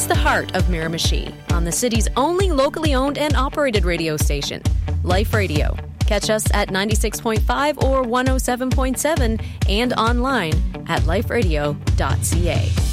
It's the heart of Miramichi on the city's only locally owned and operated radio station, Life Radio. Catch us at 96.5 or 107.7 and online at liferadio.ca.